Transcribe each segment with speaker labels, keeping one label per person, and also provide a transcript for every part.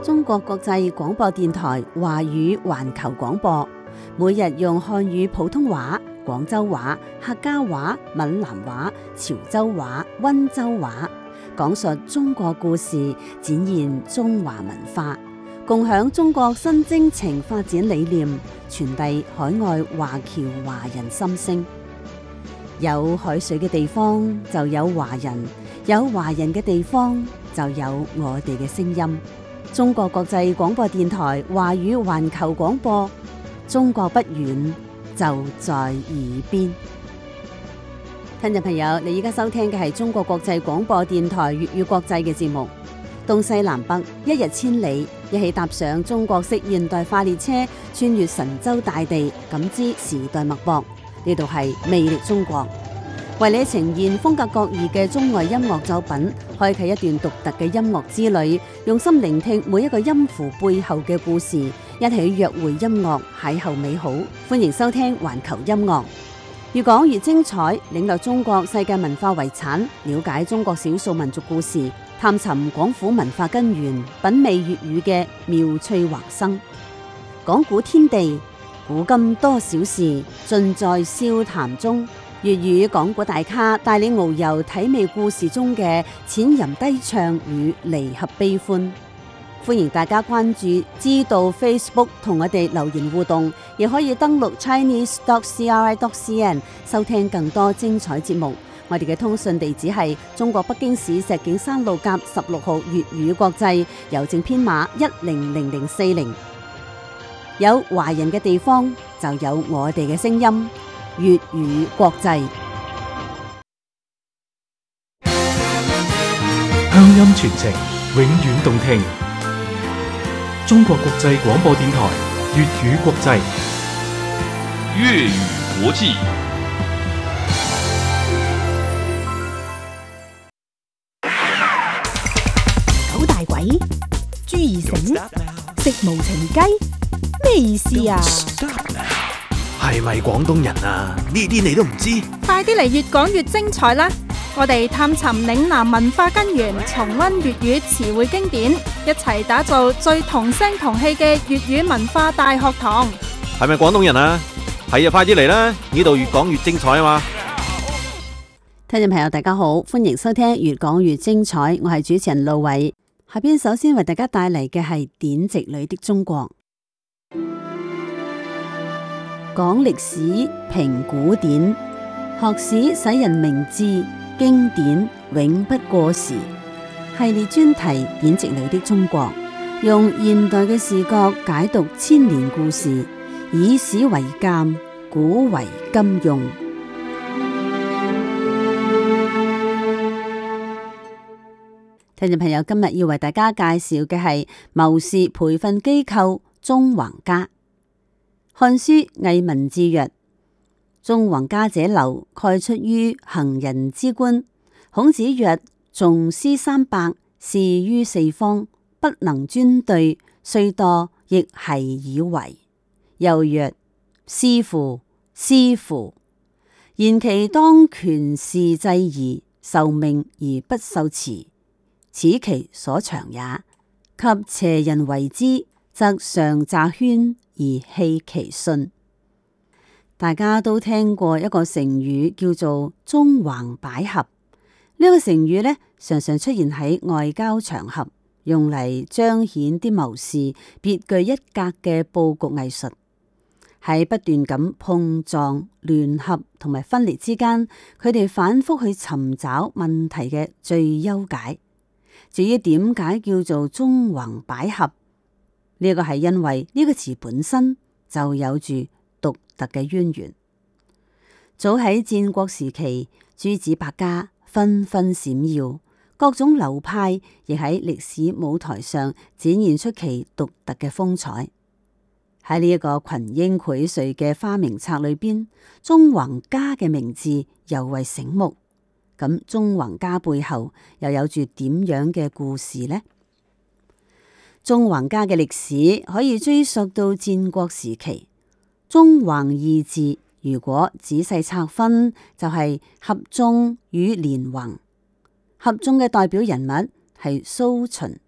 Speaker 1: 中國國際廣播電台華語環球廣播，每日用漢語普通話、廣州話、客家話、閩南話、潮州話、溫州話，講述中國故事，展現中華文化，共享中國新征程發展理念，傳遞海外華僑華人心聲。有海水嘅地方就有華人，有華人嘅地方就有我哋嘅聲音。中國國際廣播電台華語環球廣播，中國不遠，就在耳邊。聽眾朋友，你而家收聽嘅係中國國際廣播電台粵語國際嘅節目。東西南北，一日千里，一起踏上中國式現代化列車，穿越神州大地，感知時代脈搏。呢度係魅力中國，為你呈現風格各異嘅中外音樂作品，開啟一段獨特嘅音樂之旅，用心聆聽每一個音符背後嘅故事，一起約會音樂，邂逅美好。歡迎收聽環球音樂，越講越精彩，領略中國世界文化遺產，了解中國少數民族故事，探尋廣府文化根源，品味粵語嘅妙趣橫生。講古天地，古今多少事，盡在笑談中。粵語講古大咖帶你遨遊體味故事中嘅淺吟低唱與離合悲歡。歡迎大家關注知道 Facebook 同我哋留言互動，亦可以登錄 chinese.cri.cn 收聽更多精彩節目。我哋嘅通訊地址係中國北京市石景山路甲16號粵語國際，郵政編碼100040。有華人嘅地方就有我哋嘅聲音，粵語國際。
Speaker 2: 鄉音傳情，永遠動聽。中國國際廣播電台粵語國際，
Speaker 3: 粵語國際。
Speaker 4: 九大簋，朱二繩，食無情雞，咩意思啊？
Speaker 5: 係咪廣東人啊？呢啲你都唔知？
Speaker 4: 快啲嚟越講越精彩啦！我哋探尋嶺南文化根源，重溫粵語詞彙經典，一齊打造最同聲同氣嘅粵語文化大學堂。
Speaker 5: 係咪廣東人啊？係啊，快啲嚟啦！呢度越講越精彩啊嘛！
Speaker 1: 聽眾朋友大家好，歡迎收聽越講越精彩，我係主持人路偉。下邊首先為大家帶嚟嘅係典籍裏的中國。講歷史，評古典，學史使人明智，經典永不過時。系列專題典籍裏的中國，用現代嘅視角解讀千年故事，以史為鑑，古為今用。聽眾朋友，今日要為大家介紹嘅係謀士培訓機構縱橫家。漢書藝文志曰：縱橫家者流，蓋出於行人之官。孔子曰：重詩300，仕於四方，不能專對，雖多亦繫以為。又曰：師乎，師乎！言其當權事制宜，受命而不受辭，此其所長也。及邪人為之，則上詐圈而棄其信。大家都聽過一個成語叫做縱橫捭闔，呢個成語呢，常常出現喺外交場合，用嚟彰顯啲謀士別具一格嘅佈局藝術。喺不斷咁碰撞、聯合同埋分裂之間，佢哋反覆去尋找問題嘅最優解。至於點解叫做縱橫捭闔，呢個係因為呢個詞本身就有住獨特嘅淵源。早喺戰國時期，諸子百家紛紛閃耀，各種流派亦喺歷史舞台上展現出其獨特嘅風采。喺呢一個群英薈萃嘅花名冊裏邊，縱橫家嘅名字尤為醒目。咁縱橫家背後又有住點樣嘅故事呢？縱橫家嘅歷史可以追溯到戰國時期。縱橫二字如果仔細拆分，就係合縱與連橫。合縱嘅代表人物係蘇秦，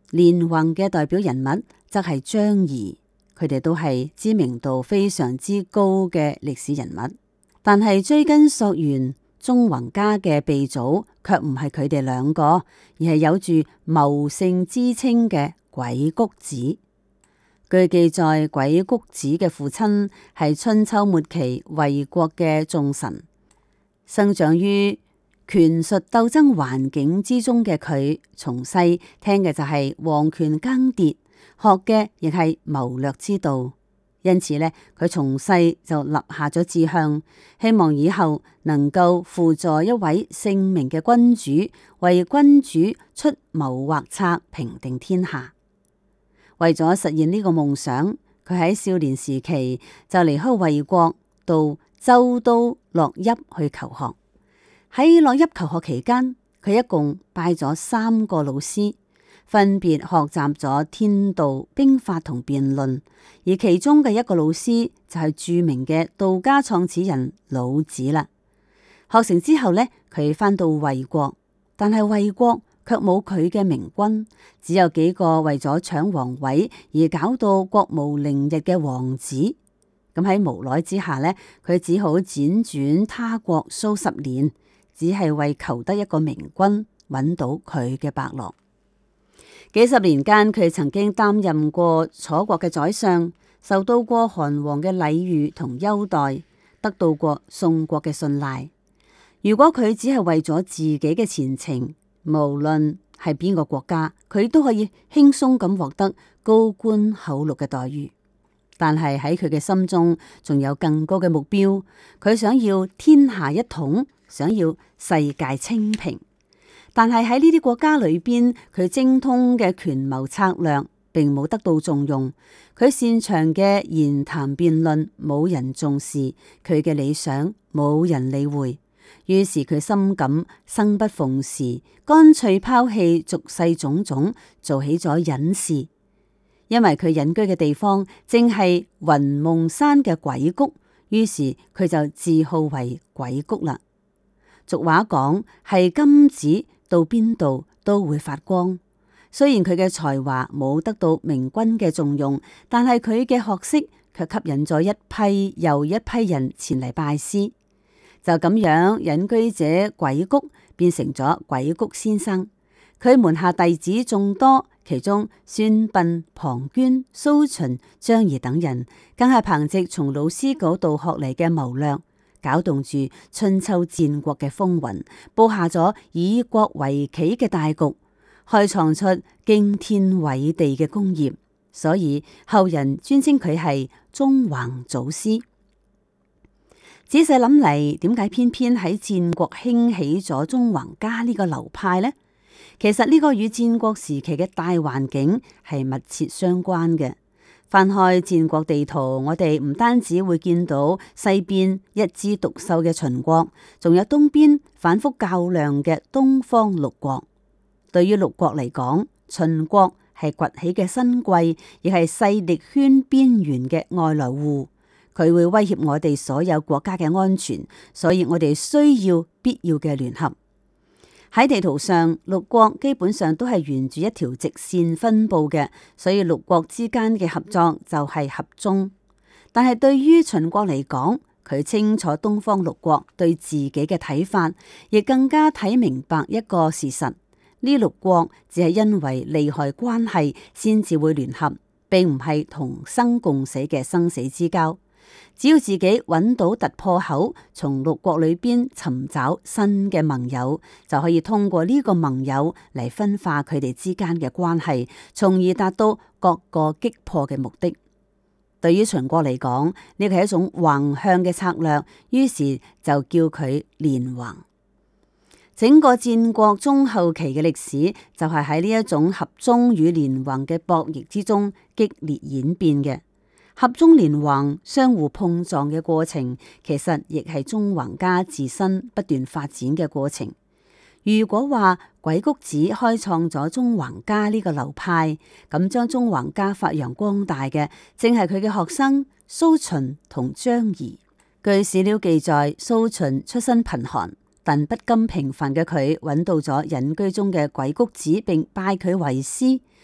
Speaker 1: 連橫嘅代表人物則係張儀，佢哋都係知名度非常之高嘅歷史人物。但係追根溯源，縱橫家嘅鼻祖卻唔係佢哋兩個，而係有住謀聖之稱嘅鬼谷子。據記載，鬼谷子嘅父親係春秋末期衛國嘅重臣，生長於權術鬥爭環境之中嘅佢，從細聽嘅就係皇權更迭，學嘅亦係謀略之道。因此呢，佢從細就立下咗志向，希望以後能夠輔助一位聖明嘅君主，為君主出謀劃策，平定天下。為咗實現呢個夢想，佢喺少年時期就離開衛國，到周都洛邑去求學。喺洛邑求學期間，佢一共拜咗3個老師，分別學習咗天道、兵法同辯論。而其中嘅一個老師就係著名嘅道家創始人老子啦。學成之後呢，佢返到衛國，但係衛國卻冇佢嘅明君，只有幾個為咗搶皇位而搞到國無寧日嘅王子。咁喺無奈之下呢，佢只好輾轉他國數十年，只係為求得一個明君，揾到佢嘅伯樂。幾十年間，佢曾經擔任過楚國嘅宰相，受到過韓王嘅禮遇同優待，得到過宋國嘅信賴。如果佢只係為咗自己嘅前程，無論係邊個國家，佢都可以輕鬆咁獲得高官厚祿嘅待遇。但係喺佢嘅心中，仲有更高嘅目標，佢想要天下一統，想要世界清平。但係喺呢啲國家裏邊，佢精通嘅權謀策略並冇得到重用，佢擅長嘅言談辯論冇人重視，佢嘅理想冇人理會。於是佢深感生不逢時，乾脆拋棄俗世種種，做起咗隱士。因為佢隱居嘅地方正係雲夢山嘅鬼谷，於是佢就自號為鬼谷啦。俗話講係金子到邊度都會發光。雖然佢嘅才華冇得到明君嘅重用，但係佢嘅學識卻吸引咗一批又一批人前嚟拜師。就咁樣，隱居者鬼谷變成咗鬼谷先生。佢門下弟子眾多，其中孫臏、龐涓、蘇秦、張儀等人，更係憑借從老師嗰度學嚟嘅謀略，攪動住春秋戰國嘅風雲，布下咗以國為棋嘅大局，開創出驚天偉地嘅功業。所以後人尊稱佢係縱橫祖師。仔細諗嚟，點解偏偏喺戰國興起咗縱橫家呢個流派呢？其實呢個與戰國時期嘅大環境係密切相關嘅。翻開戰國地圖，我哋唔單止會見到西邊一枝獨秀嘅秦國，仲有東邊反覆較量嘅東方六國。對於六國嚟講，秦國係崛起嘅新貴，亦係勢力圈邊緣嘅外來戶。佢會威脅我哋所有國家嘅安全，所以我哋需要必要嘅聯合。喺地圖上，六國基本上都係沿住一條直線分布嘅，所以六國之間嘅合作就係合縱。但係對於秦國嚟講，佢清楚東方六國對自己嘅睇法，亦更加睇明白一個事實：呢六國只係因為利害關係先至會聯合，並唔係同生共死嘅生死之交。只要自己揾到突破口，從六國裏邊尋找新嘅盟友，就可以通過呢個盟友嚟分化佢哋之間嘅關係，從而達到各個擊破嘅目的。對於秦國嚟講，呢個係一種橫向嘅策略，於是就叫佢連橫。整個戰國中後期嘅歷史就係喺呢一種合縱與連橫嘅博弈之中激烈演變嘅。合縱連橫相互碰撞嘅過程，其實亦係縱橫家自身不斷發展嘅過程。如果話鬼谷子開創咗縱橫家呢個流派，咁將縱橫家發揚光大嘅，正係佢嘅學生蘇秦同張儀。據史料記載，蘇秦出身貧寒，但不甘平凡嘅佢揾到咗隱居中嘅鬼谷子，並拜佢為師。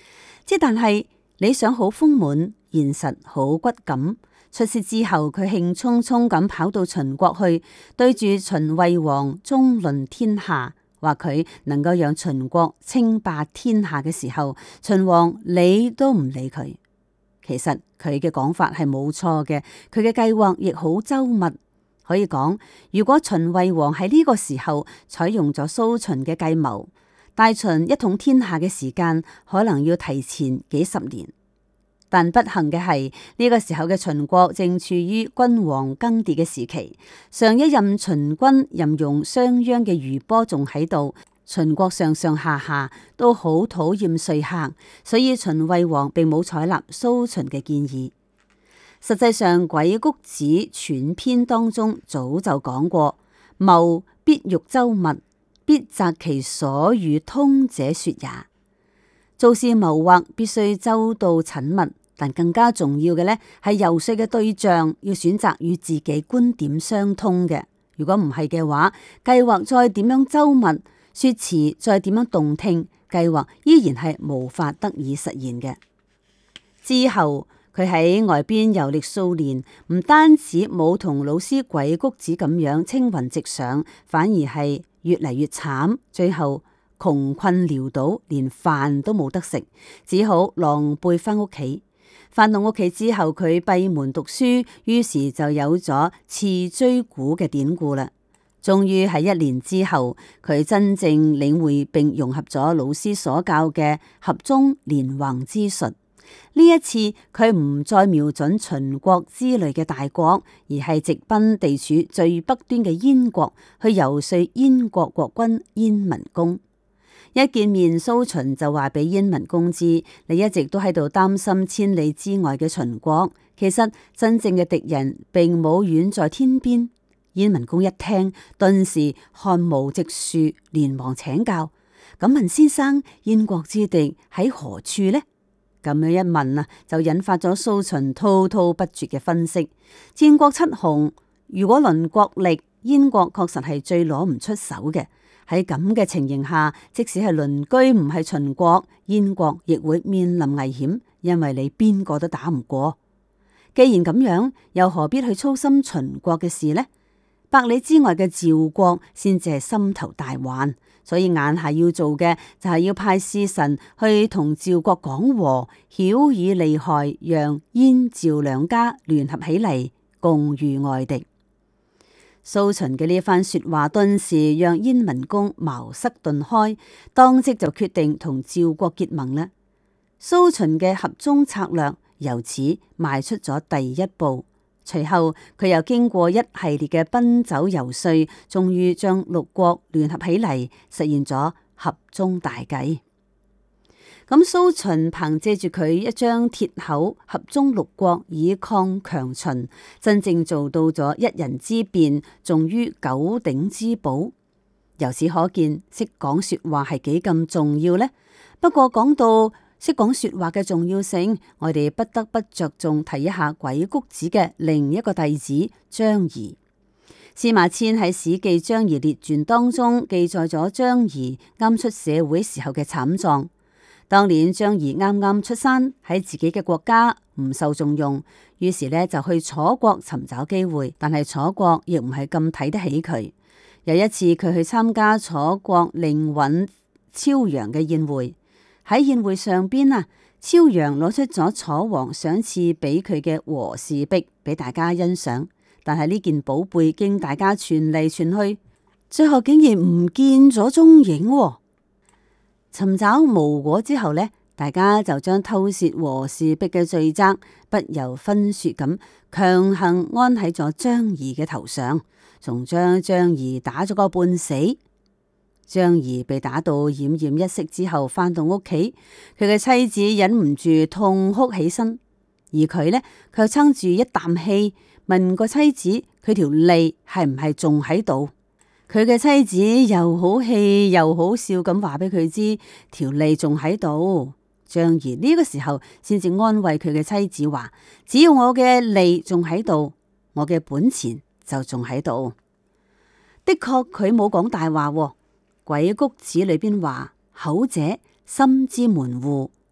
Speaker 1: 但係理想好豐滿，現實好骨感。出師之後，佢興沖沖咁跑到秦國去，對住秦惠王中論天下，話佢能夠讓秦國稱霸天下嘅時候，秦王理都唔理佢。其實佢嘅講法係冇錯嘅，佢嘅計劃亦好周密。可以講，如果秦惠王喺呢個時候採用咗蘇秦嘅計謀，大秦一統天下嘅時間可能要提前幾十年。但不幸嘅係，呢個時候嘅秦國正處於君王更迭嘅時期，上一任秦君任用商鞅嘅餘波仲喺度，秦國上上下下都好討厭說客，所以秦惠王並冇採納蘇秦嘅建議。實際上，《鬼谷子·筌篇》當中早就講過，謀必欲周密，必擇其所與通者說也。做事謀劃必須周到縝密，但更加重要嘅呢係游說嘅對象要選擇與自己觀點相通嘅。如果唔係嘅話，計劃再點樣周密，說辭再點樣動聽，計劃依然係無法得以實現嘅。之後佢喺外邊遊歷數年，唔單止冇同老師鬼谷子咁樣青雲直上，反而係越嚟越慘，最後窮困潦倒，連飯都冇得食，只好狼狽翻屋企。翻到屋企之後，佢閉門讀書，於是就有咗刺椎鼓嘅典故啦。終於喺1年之後，佢真正領會並融合咗老師所教嘅合縱連橫之術。呢一次佢唔再瞄準秦國之類嘅大國，而係直奔地處最北端嘅燕國，去游說燕國國君燕文公。一見面，蘇秦就話俾燕文公知，你一直都喺度擔心千里之外嘅秦國，其實真正嘅敵人並冇遠在天邊。燕文公一聽，頓時汗毛直豎，連忙請教：咁問先生，燕國之敵喺何處呢？咁樣一問啊，就引發咗蘇秦滔滔不絕嘅分析。戰國七雄，如果論國力，燕國確實係最攞唔出手嘅。喺咁嘅情形下，即使係鄰居唔係秦國，燕國亦會面臨危險，因為你邊個都打唔過。既然咁樣，又何必去操心秦國嘅事呢？百里之外嘅趙國先至係心頭大患，所以眼下要做嘅就係要派使臣去同趙國講和，曉以利害，讓燕趙兩家聯合起嚟，共禦外敵。蘇秦嘅呢番說話，頓時讓燕文公茅塞頓開，當即就決定同趙國結盟啦。蘇秦嘅合縱策略由此邁出咗第一步。隨後佢又經過一系列嘅奔走遊說，終於將六國聯合起嚟，實現咗合縱大計。咁蘇秦憑借住佢一張鐵口，合縱六國以抗強秦，真正做到咗一人之辯，重於九鼎之寶。由此可見，識講說話係幾咁重要呢？不過講到識講說話嘅重要性，我哋不得不着重提一下鬼谷子嘅另一個弟子張儀。司馬遷喺《史記張儀列傳》當中記載咗張儀啱出社會時候嘅慘狀。當年張儀啱啱出山，喺自己嘅國家唔受重用，於是呢就去楚國尋找機會，但係楚國亦唔係咁睇得起佢。有一次佢去參加楚國令尹昭陽嘅宴會，喺宴會上邊啊，昭陽攞出咗楚王賞賜俾佢嘅和氏璧俾大家欣賞，但係呢件寶貝經大家傳嚟傳去，最後竟然唔見咗蹤影喎。尋找無果之後呢，大家就將偷竊和氏璧嘅罪責不由分說咁強行安喺咗張儀嘅頭上，仲將張儀打咗個半死。張儀被打到奄奄一息之後，返到屋企，佢嘅妻子忍唔住痛哭起身，而佢呢，卻撐住一啖氣，問個妻子佢條脷係唔係仲喺度。佢嘅妻子又好氣又好笑咁話俾佢知條脷仲喺度。張儀呢個時候先至安慰佢嘅妻子話：只要我嘅脷仲喺度，我嘅本錢就仲喺度。的確佢冇講大話喎。鬼谷子裏邊話：口者心之門戶，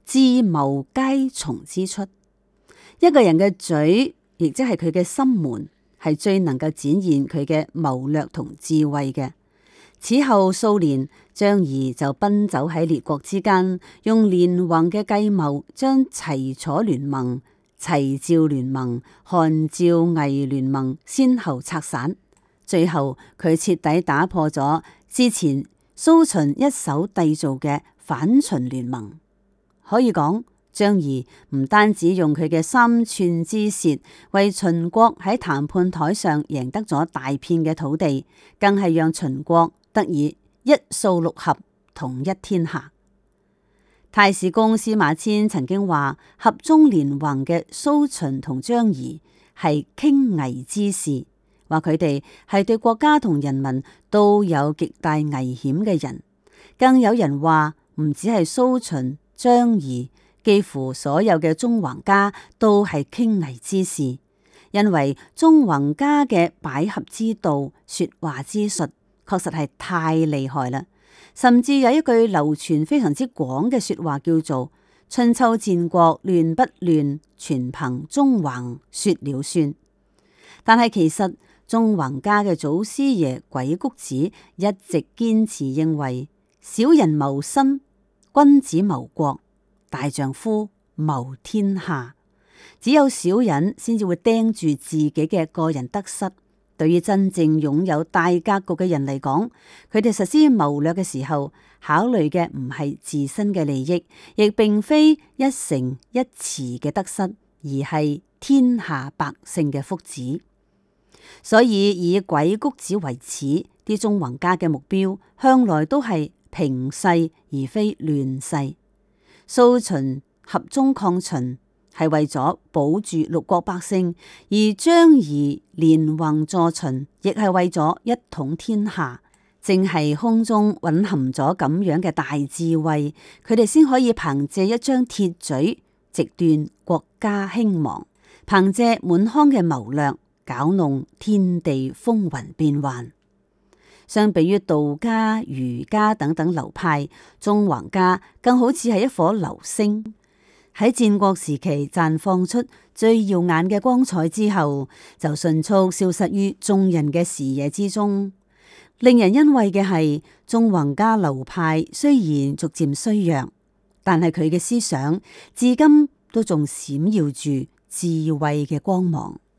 Speaker 1: 智謀皆從之出。一個人嘅嘴，亦即係佢嘅心門，係最能夠展現佢嘅謀略同智慧嘅。此後數年，張儀就奔走喺列國之間，用連橫嘅計謀，將齊楚聯盟、齊趙聯盟、韓趙魏聯盟先後拆散。最後佢徹底打破咗之前蘇秦一手締造嘅反秦聯盟。可以講，張儀唔單止用佢嘅三寸之舌為秦國喺談判台上贏得咗大片嘅土地，更係讓秦國得以一掃六合，統一天下。太史公司馬遷曾經話，合縱連橫嘅蘇秦同張儀係傾危之士，話佢哋係對國家同人民都有極大危險嘅人。更有人話，唔止係蘇秦、張儀，幾乎所有嘅縱橫家都係傾危之士，因為縱橫家嘅擺合之道、說話之術，確實係太厲害啦。甚至有一句流傳非常之廣嘅說話，叫做春秋戰國亂不亂，全憑縱橫說了算。但係其實縱橫家嘅祖師爺鬼谷子一直堅持認為，小人謀身，君子謀國，大丈夫謀天下。只有小人先至會盯住自己嘅個人得失。對於真正擁有大格局嘅人嚟講，佢哋實施謀略嘅時候，考慮嘅唔係自身嘅利益，亦並非一城一池嘅得失，而係天下百姓嘅福祉。所以以鬼谷子為始，啲縱橫家嘅目標向來都係平世而非亂世。蘇秦合縱抗秦，係為咗保住六國百姓，而張儀連橫助秦，亦係為咗一統天下。正係空中蘊含咗咁樣嘅大智慧，佢哋先可以憑借一張鐵嘴，直斷國家興亡；憑借滿腔嘅謀略，搞弄天地風雲變幻。相比於道家、儒家等等流派，縱橫家更好似係一顆流星。喺戰國時期綻放出最耀眼嘅光彩之後，就迅速消失於眾人嘅視野之中。令人欣慰嘅係，縱橫家流派雖然逐漸衰弱，但係佢嘅思想至今都仲閃耀住智慧嘅光芒。